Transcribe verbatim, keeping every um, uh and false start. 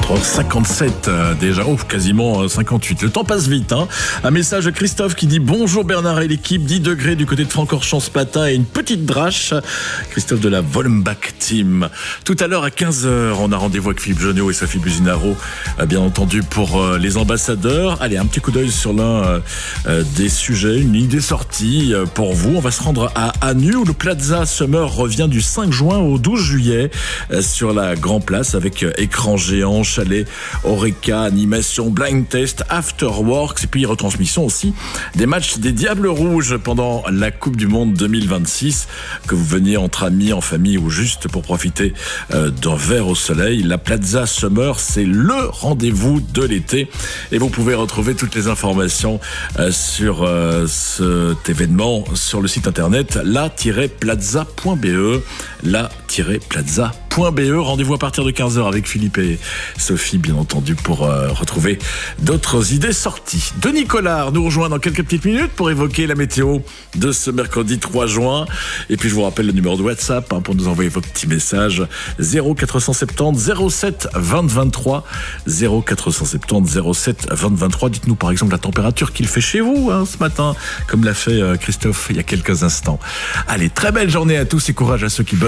quatre heures cinquante-sept euh, déjà, oh, quasiment euh, cinquante-huit. Le temps passe vite. Hein. Un message de Christophe qui dit bonjour Bernard et l'équipe, dix degrés du côté de Francorchamps-ce-Matin et une petite drache. Christophe de la Vollenbach Team. Tout à l'heure à quinze heures, on a rendez-vous avec Philippe Jonio et Sophie Buzinaro, euh, bien entendu pour euh, les ambassadeurs. Allez, un petit coup d'œil sur l'un euh, euh, des sujets, une idée sortie euh, pour vous. On va se rendre à Anu où le Plaza Summer revient du cinq juin au douze juillet euh, sur la Grand Place avec euh, écran géant, chalet, Oreca, animation, blind test, afterworks et puis retransmission aussi des matchs des Diables Rouges pendant la Coupe du Monde deux mille vingt-six. Que vous veniez entre amis, en famille ou juste pour profiter euh, d'un verre au soleil, la Plaza Summer, c'est le rendez-vous de l'été et vous pouvez retrouver toutes les informations euh, sur euh, cet événement sur le site internet la tiret plaza point b e la tiret plaza point b e. Rendez-vous à partir de quinze heures avec Philippe et Sophie, bien entendu, pour euh, retrouver d'autres idées sorties. Denis Collard nous rejoint dans quelques petites minutes pour évoquer la météo de ce mercredi trois juin. Et puis je vous rappelle le numéro de WhatsApp hein, pour nous envoyer vos petits messages zéro quatre cent soixante-dix zéro sept vingt vingt-trois zéro quatre cent soixante-dix zéro sept vingt vingt-trois. Dites-nous par exemple la température qu'il fait chez vous hein, ce matin, comme l'a fait euh, Christophe il y a quelques instants. Allez, très belle journée à tous et courage à ceux qui bossent.